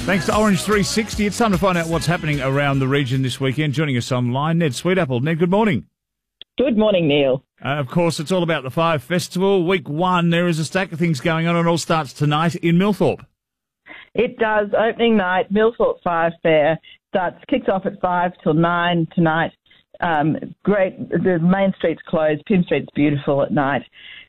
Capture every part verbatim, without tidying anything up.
Thanks to Orange three sixty. It's time to find out what's happening around the region this weekend. Joining us online, Ned Sweetapple. Ned, good morning. Good morning, Neil. Uh, of course, it's all about the Five Festival. Week one, there is a stack of things going on. It all starts tonight in Millthorpe. It does. Opening night, Millthorpe Five Fair starts kicks off at five till nine tonight. Um, great. The main street's closed. Pym Street's beautiful at night.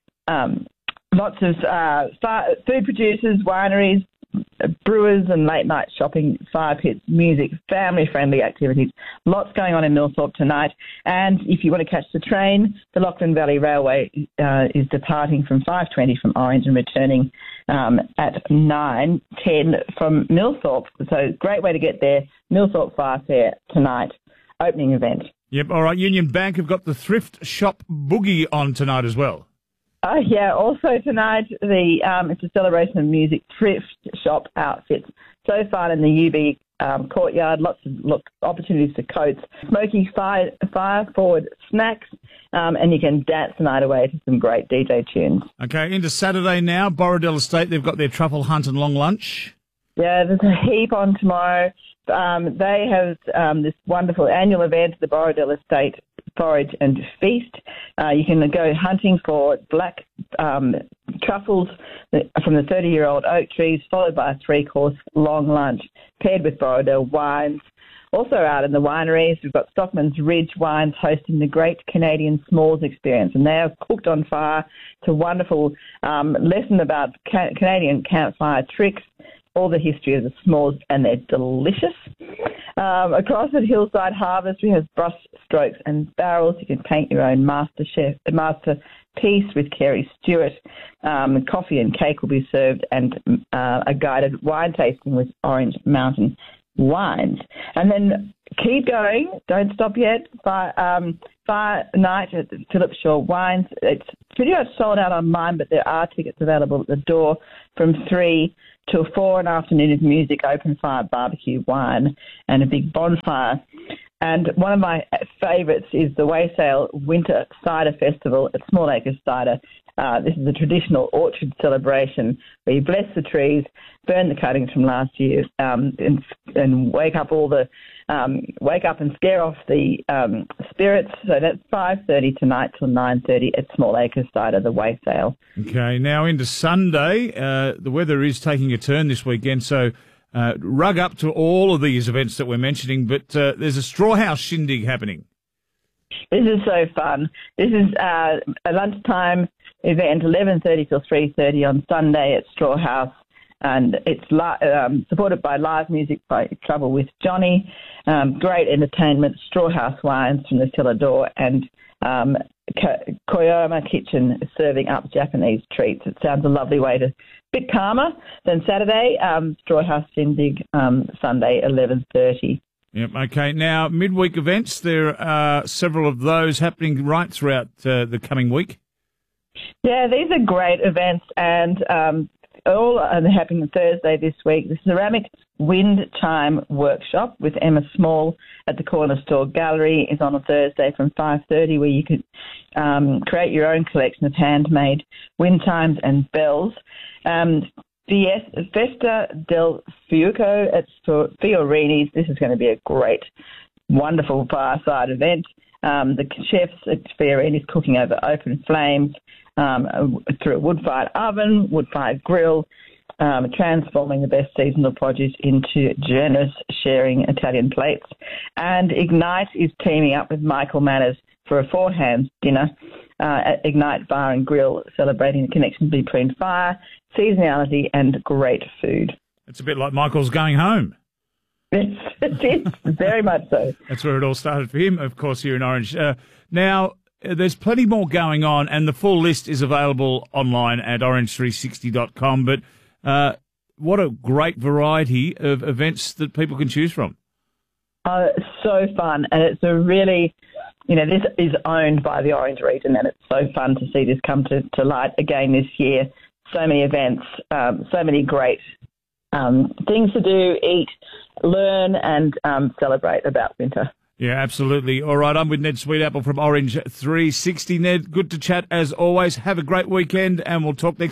Um, lots of uh, food producers, wineries, brewers and late night shopping, fire pits, music, family friendly activities. Lots going on in Millthorpe tonight. And if you want to catch the train, the Lachlan Valley Railway uh, is departing from five twenty from Orange and returning um, at nine ten from Millthorpe. So great way to get there. Millthorpe Fire Fair tonight, opening event. Yep, all right. Union Bank have got the Thrift Shop Boogie on tonight as well. Oh, yeah. Also tonight, the um, it's a celebration of music, thrift shop outfits. So far in the U B um, courtyard, lots of look, opportunities for coats, smoky fire, fire forward snacks, um, and you can dance the night away to some great D J tunes. Okay, into Saturday now. Borrowdale Estate, they've got their truffle hunt and long lunch. Yeah, there's a heap on tomorrow. Um, they have um, this wonderful annual event, the Borrowdale Estate Forage and Feast. Uh, you can go hunting for black um, truffles from the thirty-year-old oak trees, followed by a three-course long lunch paired with Borrowdale wines. Also out in the wineries, we've got Stockman's Ridge Wines hosting the Great Canadian S'mores Experience, and they are cooked on fire. It's a wonderful um, lesson about ca- Canadian campfire tricks, all the history of the s'mores, and they're delicious. Um, across at Hillside Harvest, we have brush strokes and barrels. You can paint your own master chef, masterpiece with Kerry Stewart. Um, coffee and cake will be served, and uh, a guided wine tasting with Orange Mountain Wines. And then keep going. Don't stop yet. Fire, um, fire night at Philip Shaw Wines. It's pretty much sold out on mine, but there are tickets available at the door from three till four, an afternoon of music, open fire, barbecue, wine, and a big bonfire. And one of my favourites is the Wassail Winter Cider Festival at Small Acres Cider. Uh, this is a traditional orchard celebration where you bless the trees, burn the cuttings from last year, um, and, and wake up all the um, wake up and scare off the um, spirits. So that's five thirty tonight till nine thirty at Small Acres Cider, the Wassail. Okay, now into Sunday. Uh, the weather is taking a turn this weekend, so uh, rug up to all of these events that we're mentioning. But uh, there's a straw house shindig happening. This is so fun. This is uh, a lunchtime event, eleven thirty till three thirty on Sunday at Straw House, and it's li- um, supported by live music by Trouble with Johnny, um, great entertainment, Straw House wines from the cellar door, and um, Ko- Koyama Kitchen serving up Japanese treats. It sounds a lovely way to, a bit calmer than Saturday, um, Straw House Shindig, um, Sunday, eleven thirty. Yep, okay. Now, midweek events, there are several of those happening right throughout uh, the coming week. Yeah, these are great events, and um, all are happening Thursday this week. The Ceramic Wind Chime Workshop with Emma Small at the Corner Store Gallery is on a Thursday from five thirty, where you can um, create your own collection of handmade wind chimes and bells. Um, Festa del Fuoco at Fiorini's. This is going to be a great, wonderful fireside event. Um, the chefs at Fiorini's cooking over open flames um, through a wood-fired oven, wood-fired grill, um, transforming the best seasonal produce into generous sharing Italian plates. And Ignite is teaming up with Michael Manners for a four-hands dinner uh, at Ignite Bar and Grill, celebrating the connection between fire, seasonality and great food. It's a bit like Michael's going home. It's, it's very much so. That's where it all started for him, of course, here in Orange. Uh, now, uh, there's plenty more going on, and the full list is available online at orange three sixty dot com. But uh, what a great variety of events that people can choose from. Uh, it's so fun, and it's a really, you know, this is owned by the Orange region, and it's so fun to see this come to, to light again this year. So many events, um, so many great um, things to do, eat, learn, and um, celebrate about winter. Yeah, absolutely. All right, I'm with Ned Sweetapple from Orange three sixty. Ned, good to chat as always. Have a great weekend, and we'll talk next week.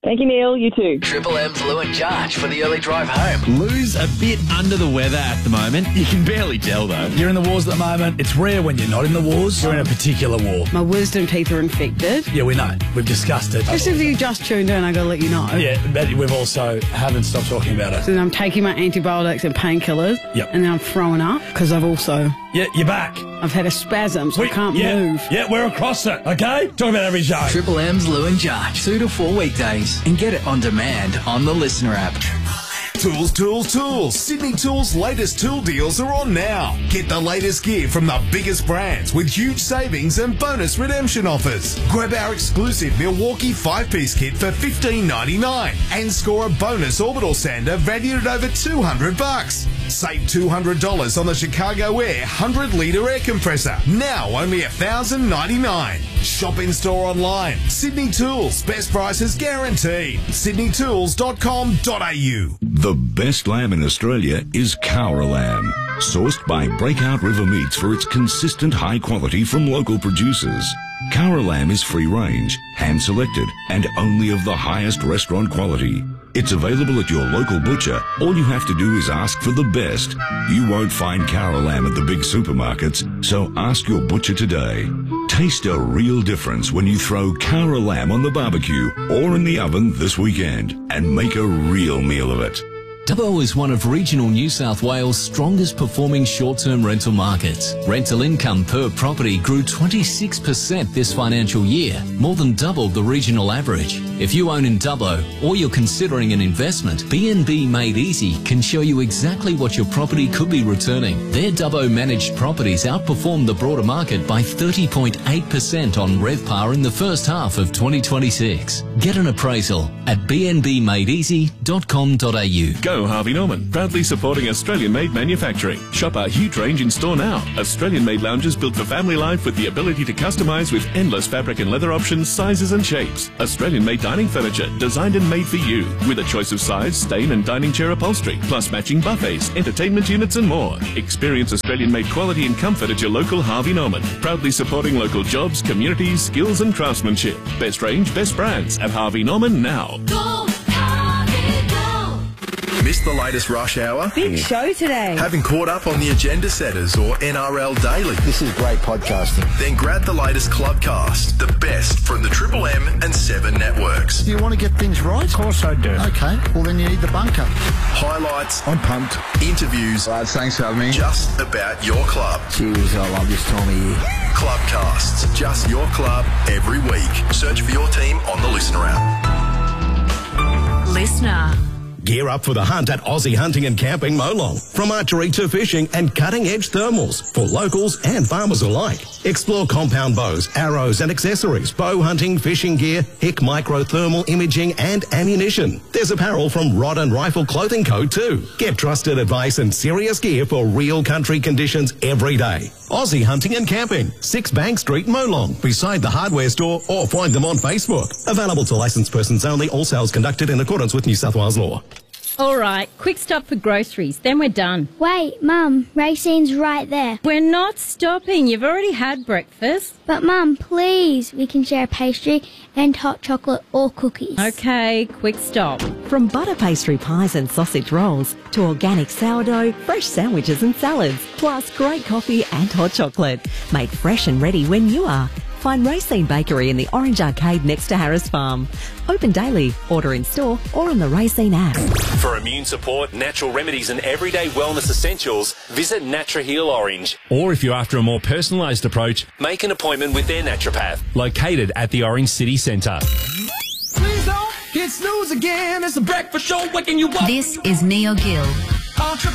Thank you, Neil. You too. Triple M's Lou and Josh for the early drive home. Lou's a bit under the weather at the moment. You can barely tell, though. You're in the wars at the moment. It's rare when you're not in the wars. You're in a particular war. My wisdom teeth are infected. Yeah, we know. We've discussed it. Just if you just tuned in, I got to let you know. Yeah, but we've also haven't stopped talking about it. And I'm taking my antibiotics and painkillers. Yep. And then I'm throwing up because I've also... Yeah, you're back. I've had a spasm, so We- I can't yeah, move. Yeah, we're across it, okay? Talk about every show. Triple M's Lou and Josh, two to four weekdays, and get it on demand on the Listener app. Tools, tools, tools. Sydney Tools' latest tool deals are on now. Get the latest gear from the biggest brands with huge savings and bonus redemption offers. Grab our exclusive Milwaukee five-piece kit for fifteen ninety-nine and score a bonus orbital sander valued at over two hundred bucks. Save two hundred dollars on the Chicago Air one hundred litre air compressor. Now only one thousand ninety-nine dollars. Shop in store online. Sydney Tools. Best prices guaranteed. sydney tools dot com dot a u. The best lamb in Australia is Cowra Lamb, sourced by Breakout River Meats for its consistent high quality from local producers. Cowra Lamb is free-range, hand-selected, and only of the highest restaurant quality. It's available at your local butcher. All you have to do is ask for the best. You won't find Cowra Lamb at the big supermarkets, so ask your butcher today. Taste a real difference when you throw Cowra Lamb on the barbecue or in the oven this weekend and make a real meal of it. Dubbo is one of regional New South Wales' strongest performing short-term rental markets. Rental income per property grew twenty-six percent this financial year, more than double the regional average. If you own in Dubbo or you're considering an investment, B and B Made Easy can show you exactly what your property could be returning. Their Dubbo managed properties outperformed the broader market by thirty point eight percent on RevPAR in the first half of twenty twenty-six. Get an appraisal at b n b made easy dot com dot a u. Go Harvey Norman, proudly supporting Australian-made manufacturing. Shop our huge range in store now. Australian-made lounges built for family life with the ability to customise with endless fabric and leather options, sizes and shapes. Australian-made dining furniture, designed and made for you, with a choice of size, stain and dining chair upholstery, plus matching buffets, entertainment units and more. Experience Australian-made quality and comfort at your local Harvey Norman, proudly supporting local jobs, communities, skills and craftsmanship. Best range, best brands at Harvey Norman now. Go, Harvey, go. Missed the latest rush hour? Big show today. Haven't caught up on the Agenda Setters or N R L Daily? This is great podcasting. Then grab the latest Clubcast, the best from the Triple M and Seven networks. Do you want to get things right? Of course I do. Okay, well then you need the bunker. Highlights. I'm pumped. Interviews. Right, thanks for having me. Just about your club. Cheers, I love this time of year. Clubcasts, just your club every week. Search for your team on the Listener app. Listener. Gear up for the hunt at Aussie Hunting and Camping Molong. From archery to fishing and cutting-edge thermals for locals and farmers alike. Explore compound bows, arrows and accessories, bow hunting, fishing gear, Hick micro thermal imaging and ammunition. There's apparel from Rod and Rifle Clothing Co too. Get trusted advice and serious gear for real country conditions every day. Aussie Hunting and Camping, six Bank Street, Molong, beside the hardware store, or find them on Facebook. Available to licensed persons only, all sales conducted in accordance with New South Wales law. All right, quick stop for groceries, then we're done. Wait, Mum, Racine's right there. We're not stopping, you've already had breakfast. But Mum, please, we can share a pastry and hot chocolate or cookies. Okay, quick stop. From butter pastry pies and sausage rolls to organic sourdough, fresh sandwiches and salads, plus great coffee and hot chocolate. Made fresh and ready when you are. Find Racine Bakery in the Orange Arcade next to Harris Farm. Open daily, order in store or on the Racine app. For immune support, natural remedies and everyday wellness essentials, visit NatraHeal Orange. Or if you're after a more personalised approach, make an appointment with their naturopath. Located at the Orange City Centre. Please don't get snooze again. It's a breakfast show waking you up. This is Neil Gill.